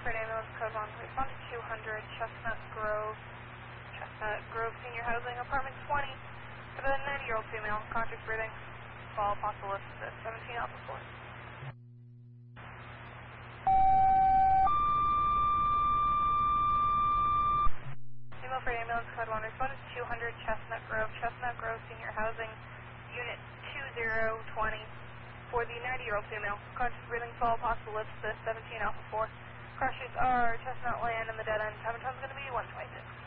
Milford Ambulance Code 1, respond to 200 Chestnut Grove Senior Housing, Apartment 20, for the 90-year-old female, conscious breathing, fall possible lift at 17 Alpha 4. Milford Ambulance Code 1, respond to 200 Chestnut Grove Senior Housing, Unit 2020, for the 90-year-old female, conscious breathing, fall possible lift at 17 Alpha 4. Crashes are Chestnut Land and the dead end. Time and time is going to be 126.